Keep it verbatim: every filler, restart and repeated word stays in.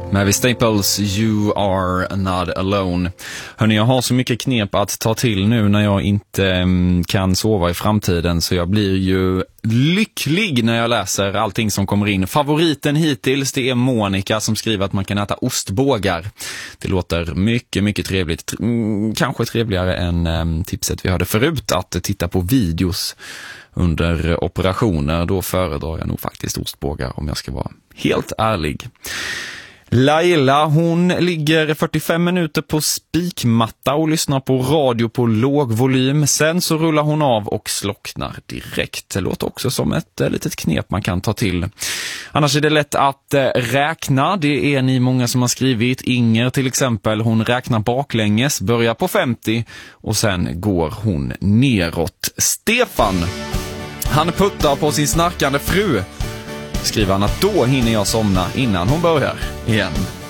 Mavis Staples, You Are Not Alone. Hörrni, jag har så mycket knep att ta till nu när jag inte um, kan sova i framtiden, så jag blir ju lycklig när jag läser allting som kommer in. Favoriten hittills, det är Monica som skriver att man kan äta ostbågar. Det låter mycket, mycket trevligt. Mm, kanske trevligare än um, tipset vi hade förut, att titta på videos under operationer. Då föredrar jag nog faktiskt ostbågar om jag ska vara helt ärlig. Laila, hon ligger fyrtiofem minuter på spikmatta och lyssnar på radio på låg volym. Sen så rullar hon av och slocknar direkt. Det låter också som ett äh, litet knep man kan ta till. Annars är det lätt att äh, räkna. Det är ni många som har skrivit. Inger till exempel, hon räknar baklänges, börjar på femtio och sen går hon neråt. Stefan, han puttar på sin snarkande fru. Skriver han att då hinner jag somna innan hon börjar igen.